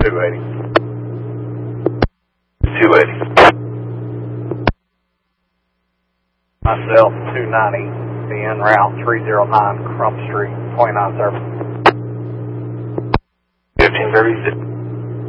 280. 280. Myself, 290, the en route 309 Crump Street, 29 service. 1536.